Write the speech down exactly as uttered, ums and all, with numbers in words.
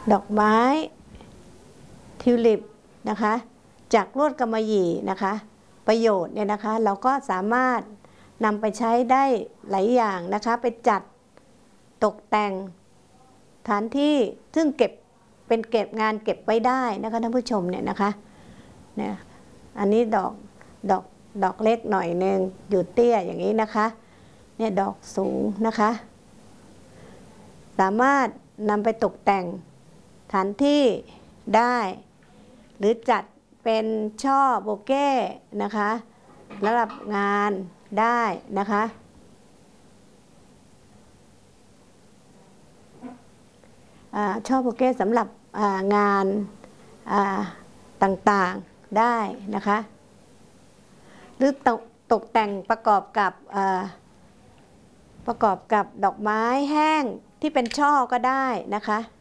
ดอกไม้ทิวลิปนะคะจากลวดกำมะหยี่นะคะประโยชน์เนี่ยนะคะเราก็สามารถนำไปใช้ได้หลายอย่างนะคะไปจัดตกแต่งสถานที่ซึ่งเก็บเป็นเก็บงานเก็บไว้ได้นะคะท่านผู้ชมเนี่ยนะคะเนี่ยอันนี้ดอกดอกดอกเล็กหน่อยหนึ่งอยู่เตี้ยอย่างนี้นะคะเนี่ยดอกสูงนะคะสามารถนำไปตกแต่งสถานที่ได้หรือจัดเป็นช่อโบเก้นะคะระดับงานได้นะคะช่อโบเก้สำหรับงานต่างๆได้นะคะหรือตกตกแต่งประกอบกับประกอบกับดอกไม้แห้งที่เป็นช่อก็ได้นะคะ